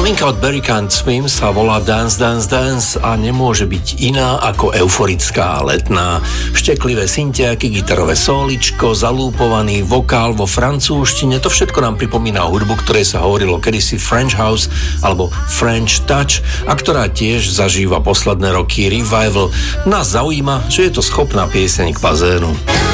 Novinka od Barry Can't Swim sa volá Dance, Dance, Dance a nemôže byť iná ako euforická letná. Šteklivé syntiaky, gitarové soličko, zalúpovaný vokál vo francúzštine, to všetko nám pripomína hudbu, ktorej sa hovorilo kedysi French House alebo French Touch a ktorá tiež zažíva posledné roky revival. Nás zaujíma, že je to schopná pieseň k bazénu.